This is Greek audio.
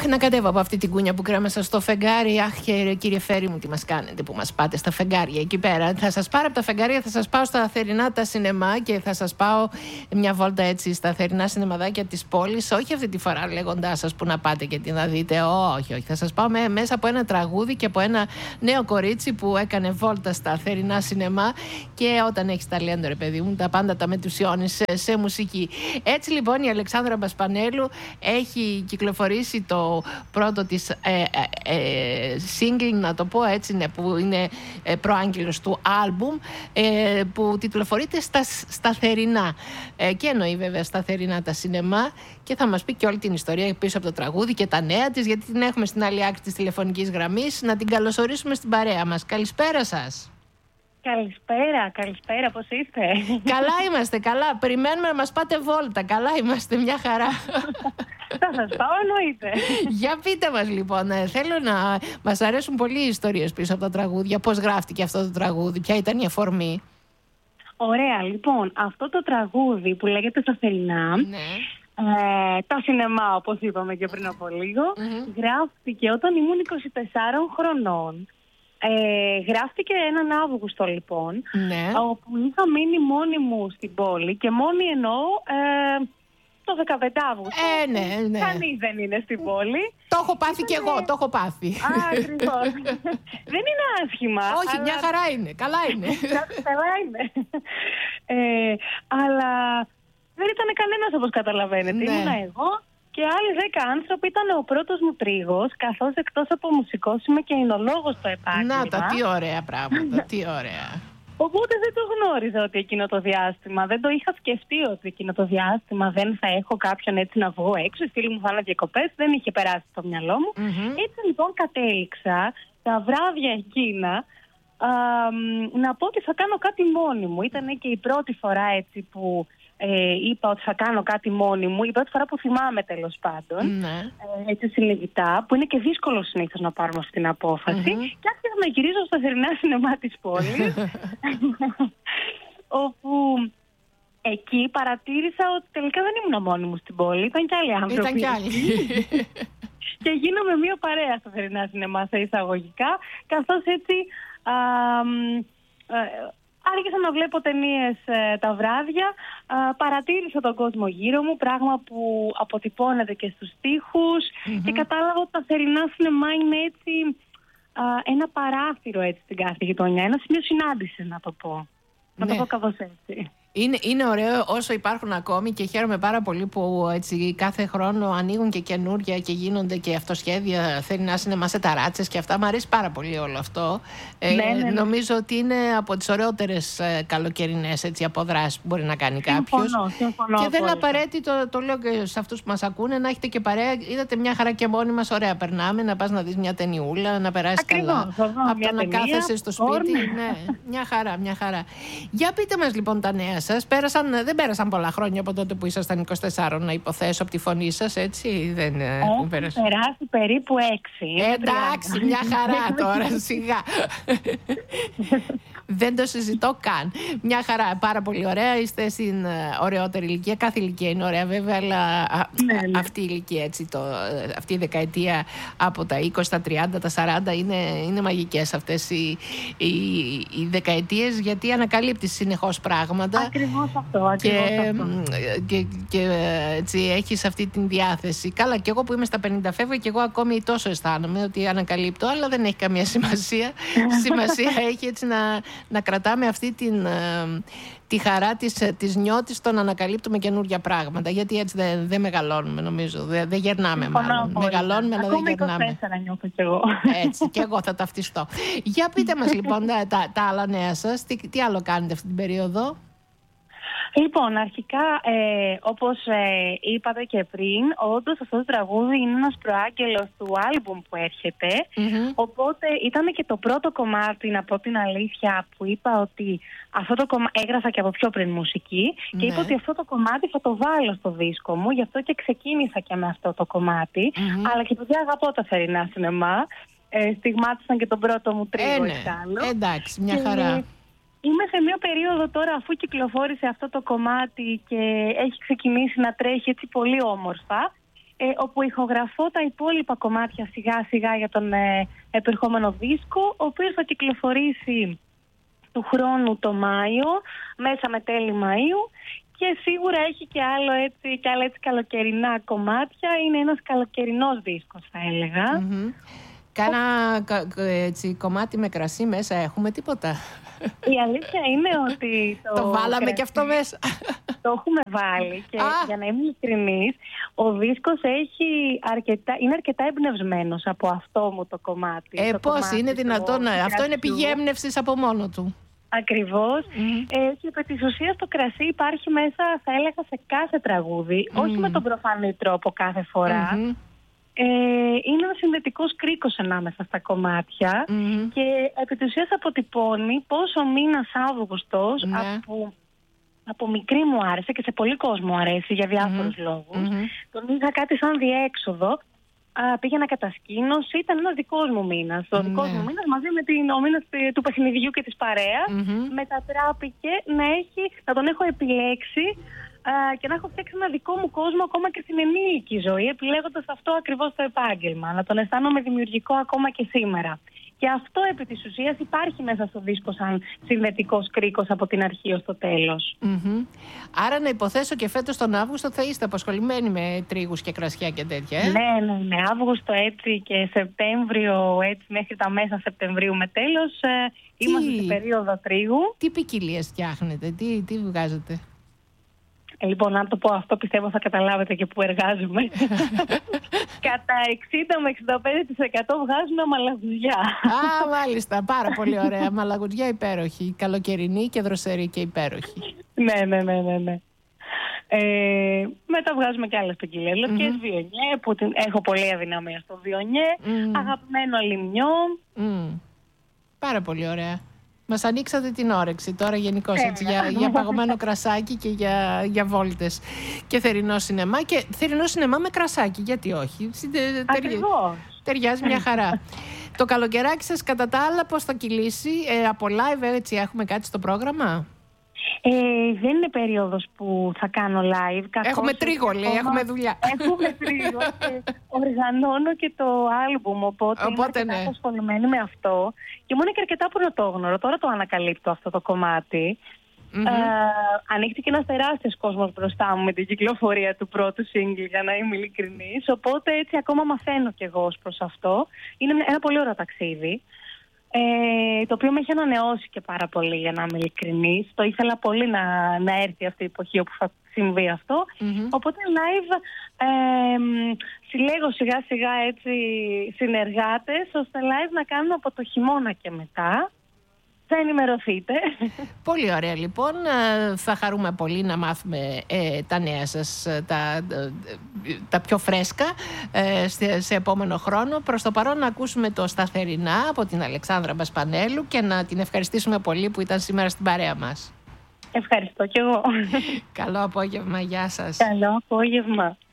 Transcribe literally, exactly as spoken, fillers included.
Αχ, να κατέβω από αυτή την κούνια που κρέμασα στο φεγγάρι. Αχ, κύριε Φέρη μου, τι μας κάνετε που μας πάτε στα φεγγάρια εκεί πέρα. Θα σας πάρω από τα φεγγάρια, θα σας πάω στα θερινά τα σινεμά και θα σας πάω μια βόλτα έτσι στα θερινά σινεμαδάκια της πόλης. Όχι αυτή τη φορά λέγοντάς σας που να πάτε και τι να δείτε. Όχι, όχι. Θα σας πάω με, μέσα από ένα τραγούδι και από ένα νέο κορίτσι που έκανε βόλτα στα θερινά σινεμά. Και όταν έχεις ταλέντο, ρε παιδί μου, τα πάντα τα μετουσιώνεις σε, σε μουσική. Έτσι λοιπόν η Αλεξάνδρα Μπασπανέλου έχει κυκλοφορήσει το πρώτο της ε, ε, ε, single, να το πω έτσι, ναι, που είναι ε, προάγγελος του άλμπουμ, ε, που τιτλοφορείται στα, στα θερινά ε, και εννοεί βέβαια στα θερινά τα σινεμά, και θα μας πει και όλη την ιστορία πίσω από το τραγούδι και τα νέα της, γιατί την έχουμε στην άλλη άκρη της τηλεφωνικής γραμμής. Να την καλωσορίσουμε στην παρέα μας. Καλησπέρα σας. Καλησπέρα, καλησπέρα, πώς είστε? Καλά είμαστε, καλά. Περιμένουμε να μας πάτε βόλτα. Καλά είμαστε, μια χαρά. Θα σας πάω, εννοείται. Για πείτε μας λοιπόν, θέλω να... Μας αρέσουν πολύ οι ιστορίες πίσω από τα τραγούδια. Πώς γράφτηκε αυτό το τραγούδι, ποια ήταν η αφορμή? Ωραία, λοιπόν, αυτό το τραγούδι που λέγεται στα θερινά, ναι. ε, τα σινεμά όπως είπαμε και πριν από λίγο, mm-hmm. γράφτηκε όταν ήμουν είκοσι τεσσάρων χρονών. Ε, γράφτηκε έναν Αύγουστο λοιπόν, ναι. όπου είχα μείνει μόνη μου στην πόλη, και μόνη εννοώ ε, το δεκαπέντε Αύγουστο. Ε, ναι, ναι. Κανείς δεν είναι στην πόλη. Το έχω πάθει Ήτανε... κι εγώ, το έχω πάθει. Α, ακριβώς. Δεν είναι άσχημα. Όχι, αλλά... μια χαρά είναι, καλά είναι. Καλά είναι. Ε, αλλά δεν ήταν κανένας, όπως καταλαβαίνετε. Ναι. Ήμουνα εγώ και άλλοι δέκα άνθρωποι. Ήταν ο πρώτος μου τρίγος, καθώς εκτός από μουσικός είμαι και εινολόγος στο επάγγελμα. Να τα, τι ωραία πράγματα, τι ωραία. Οπότε δεν το γνώριζα ότι εκείνο το διάστημα, δεν το είχα σκεφτεί ότι εκείνο το διάστημα δεν θα έχω κάποιον έτσι να βγω έξω. Οι φίλοι μου θα είναι διακοπές, δεν είχε περάσει στο μυαλό μου. Mm-hmm. Έτσι λοιπόν κατέληξα τα βράδια εκείνα α, να πω ότι θα κάνω κάτι μόνη μου. Ήταν και η πρώτη φορά έτσι που ε, είπα ότι θα κάνω κάτι μόνη μου. Η πρώτη φορά που θυμάμαι, τέλος πάντων, mm-hmm. ε, έτσι συνειδητά, που είναι και δύσκολο συνήθως να πάρουμε αυτή την απόφαση. Mm-hmm. Και άρχισα να γυρίζω στα θερινά σινεμά της πόλης, όπου εκεί παρατήρησα ότι τελικά δεν ήμουν μόνη μου στην πόλη, ήταν κι άλλοι άνθρωποι. Ήταν κι άλλοι. Και γίνομαι μία παρέα στα θερινά σινεμά, σε εισαγωγικά, καθώς έτσι α, α, άρχισα να βλέπω ταινίες ε, τα βράδια, α, παρατήρησα τον κόσμο γύρω μου, πράγμα που αποτυπώνεται και στους στίχους, mm-hmm. και κατάλαβα ότι τα θερινά σινεμά είναι έτσι α, ένα παράθυρο έτσι στην κάθε γειτονιά, ένα σημείο συνάντησης, να το πω. Να ναι. το πω κάπως έτσι. Είναι, είναι ωραίο όσο υπάρχουν ακόμη, και χαίρομαι πάρα πολύ που έτσι, κάθε χρόνο ανοίγουν και καινούρια και γίνονται και αυτοσχέδια θερινά σινεμά σε ταράτσες και αυτά. Μου αρέσει πάρα πολύ όλο αυτό. Ε, ναι, ναι, ναι. Νομίζω ότι είναι από τις ωραιότερες ε, καλοκαιρινές έτσι, αποδράσεις που μπορεί να κάνει κάποιος. Συμφωνώ, συμφωνώ. Και δεν είναι απαραίτητο, το λέω και σε αυτούς που μας ακούνε, να έχετε και παρέα. Είδατε μια χαρά και μόνοι μας, ωραία περνάμε, να πας να δεις μια ταινιούλα, να περάσεις καλά. Από το να κάθεσαι στο σπίτι. Ναι, μια χαρά, μια χαρά. Για πείτε μας λοιπόν τα νέα σας. Πέρασαν, δεν πέρασαν πολλά χρόνια από τότε που ήσασταν είκοσι τέσσερα, να υποθέσω, από τη φωνή σας, έτσι. Δεν έχει περάσει περίπου έξι. Ε, εντάξει, μια χαρά τώρα, σιγά. Δεν το συζητώ καν. Μια χαρά, πάρα πολύ ωραία. Είστε στην ωραιότερη ηλικία. Κάθε ηλικία είναι ωραία βέβαια, αλλά ναι, ναι. αυτή η ηλικία, έτσι, το, αυτή η δεκαετία από τα είκοσι, τα τριάντα, τα σαράντα είναι, είναι μαγικές αυτές οι, οι, οι δεκαετίες, γιατί ανακαλύπτεις συνεχώς πράγματα. Ακριβώς αυτό, ακριβώς και, αυτό. Και, και, και έτσι έχεις αυτή την διάθεση. Καλά, και εγώ που είμαι στα πενήντα φεύγω και εγώ ακόμη τόσο αισθάνομαι ότι ανακαλύπτω, αλλά δεν έχει καμία σημασία. Σημασία έχει έτσι να, να κρατάμε αυτή την, τη χαρά της, της νιώτης, το να ανακαλύπτουμε καινούργια πράγματα. Γιατί έτσι δεν δε μεγαλώνουμε, νομίζω. Δεν δε γερνάμε, μάλλον. Μεγαλώνουμε, αλλά δεν γερνάμε. είκοσι τέσσερα νιώθω κι εγώ. Έτσι, και εγώ θα ταυτιστώ. Για πείτε μας λοιπόν τα, τα, τα άλλα νέα σας. Τι, τι άλλο κάνετε αυτή την περίοδο? Λοιπόν, αρχικά, ε, όπως ε, είπατε και πριν, όντως αυτό το τραγούδι είναι ένας προάγγελος του άλμπουμ που έρχεται. Mm-hmm. Οπότε ήταν και το πρώτο κομμάτι, να πω την αλήθεια, που είπα ότι αυτό το κομμάτι, έγραφα και από πιο πριν μουσική, mm-hmm. και είπα ότι αυτό το κομμάτι θα το βάλω στο δίσκο μου, γι' αυτό και ξεκίνησα και με αυτό το κομμάτι. Mm-hmm. Αλλά και επειδή αγαπώ τα θερινά σινεμά, ε, στιγμάτισαν και τον πρώτο μου τρίγο ε, ναι. Εντάξει, μια χαρά. Είμαι σε μια περίοδο τώρα, αφού κυκλοφόρησε αυτό το κομμάτι και έχει ξεκινήσει να τρέχει έτσι πολύ όμορφα, ε, όπου ηχογραφώ τα υπόλοιπα κομμάτια σιγά σιγά για τον ε, επερχόμενο δίσκο, ο οποίος θα κυκλοφορήσει του χρόνου το Μάιο, μέσα με τέλη Μαΐου, και σίγουρα έχει και, άλλο έτσι, και άλλα έτσι καλοκαιρινά κομμάτια. Είναι ένας καλοκαιρινός δίσκος, θα έλεγα. Mm-hmm. Κάνα έτσι, κομμάτι με κρασί μέσα έχουμε, τίποτα? Η αλήθεια είναι ότι το, το βάλαμε κρασί, και αυτό μέσα. Το έχουμε βάλει και για να είμαι ειλικρινής, ο δίσκος έχει αρκετά, είναι αρκετά εμπνευσμένος από αυτό μου το κομμάτι. Ε, το πώς κομμάτι είναι δυνατόν? το, αυτό κρασιού. Είναι πηγή έμπνευσης από μόνο του. Ακριβώς. Mm. Ε, και επί της ουσίας το κρασί υπάρχει μέσα, θα έλεγα, σε κάθε τραγούδι, mm. όχι με τον προφανή τρόπο κάθε φορά. Mm-hmm. Ε, είναι ένα συνδετικός κρίκος ανάμεσα στα κομμάτια mm-hmm. και επί της ουσίας αποτυπώνει πόσο ο μήνας Αύγουστος mm-hmm. από, από μικρή μου άρεσε και σε πολύ κόσμο αρέσει για διάφορους mm-hmm. λόγους. Mm-hmm. Τον είχα κάτι σαν διέξοδο. Α, πήγαινα κατασκήνωση, ήταν ένας δικός μου μήνας. Ο mm-hmm. δικός μου μήνας μαζί με την, ο μήνας του παιχνιδιού και της παρέας mm-hmm. μετατράπηκε να, έχει, να τον έχω επιλέξει α, και να έχω φτιάξει ένα δικό μου κόσμο ακόμα και στην ενήλικη ζωή, επιλέγοντας αυτό ακριβώς το επάγγελμα. Να τον αισθάνομαι δημιουργικό ακόμα και σήμερα. Και αυτό επί της ουσίας υπάρχει μέσα στο δίσκο σαν συνδετικός κρίκος από την αρχή ως το τέλος. Mm-hmm. Άρα να υποθέσω και φέτος τον Αύγουστο θα είστε απασχολημένοι με τρίγους και κρασιά και τέτοια, ε? Ναι, ναι, ναι. Αύγουστο έτσι και Σεπτέμβριο έτσι μέχρι τα μέσα Σεπτεμβρίου με τέλος. Ε, τι... Είμαστε σε περίοδο τρίγου. Τι ποικιλίες φτιάχνετε, τι, τι βγάζετε? Ε, λοιπόν, αν το πω αυτό, πιστεύω θα καταλάβετε και πού εργάζομαι. Κατά εξήντα με εξήντα πέντε τοις εκατό βγάζουμε μαλαγουδιά. Α, μάλιστα. Πάρα πολύ ωραία. Μαλαγουδιά υπέροχη. Καλοκαιρινή και δροσερή και υπέροχη. Ναι, ναι, ναι, ναι, ναι. Ε, μετά βγάζουμε και άλλες ποικιλίες. Λευκές mm-hmm. βιονιέ, που την... έχω πολύ αδυναμία στο βιονιέ. Mm. Αγαπημένο λιμνιό. Mm. Πάρα πολύ ωραία. Μας ανοίξατε την όρεξη τώρα γενικώς έτσι, για, για παγωμένο κρασάκι και για, για βόλτες και θερινό σινεμά. Και θερινό σινεμά με κρασάκι, γιατί όχι? Ακριβώς. Ταιριάζει μια χαρά. Το καλοκαιράκι σας κατά τα άλλα πώς θα κυλήσει? Ε, από live έτσι έχουμε κάτι στο πρόγραμμα? Ε, δεν είναι περίοδος που θα κάνω live. Έχουμε τρίγολη, ακόμα... έχουμε δουλειά. Έχουμε τρίγολη. Οργανώνω και το άλμπουμ, οπότε, οπότε είμαι αρκετά ασχολημένη με αυτό. Και μου είναι και αρκετά πρωτόγνωρο. Τώρα το ανακαλύπτω αυτό το κομμάτι. Mm-hmm. Ε, ανοίχτηκε ένας τεράστιος κόσμος μπροστά μου με την κυκλοφορία του πρώτου single, για να είμαι ειλικρινής. Οπότε έτσι ακόμα μαθαίνω κι εγώ ως προς αυτό. Είναι ένα πολύ ωραίο ταξίδι. Ε, το οποίο με έχει ανανεώσει και πάρα πολύ, για να είμαι ειλικρινής. Το ήθελα πολύ να, να έρθει αυτή η εποχή όπου θα συμβεί αυτό. Mm-hmm. Οπότε live ε, συλλέγω σιγά σιγά έτσι συνεργάτες, ώστε live να κάνουμε από το χειμώνα και μετά. Θα ενημερωθείτε. Πολύ ωραία λοιπόν. Θα χαρούμε πολύ να μάθουμε ε, τα νέα σας, τα, τα πιο φρέσκα ε, σε, σε επόμενο χρόνο. Προς το παρόν να ακούσουμε το Σταθερινά από την Αλεξάνδρα Μπασπανέλου και να την ευχαριστήσουμε πολύ που ήταν σήμερα στην παρέα μας. Ευχαριστώ κι εγώ. Καλό απόγευμα. Γεια σας. Καλό απόγευμα.